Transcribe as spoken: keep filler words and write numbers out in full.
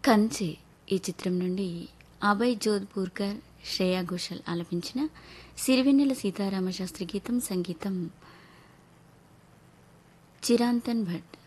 కంచె ఈ చిత్రం నుండి అభయ్ జోధ్పూర్కర్, శ్రేయా ఘోషల్ ఆలపించిన సిరివెన్నెల సీతారామశాస్త్రి గీతం, సంగీతం చిరాంతన్ భట్.